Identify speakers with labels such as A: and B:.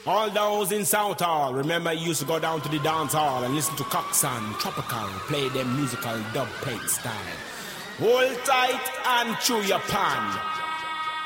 A: All those in South Hall, remember you used to go down to the dance hall and listen to Coxsone, Tropical, play them musical dub plate style. Hold tight and chew your pan.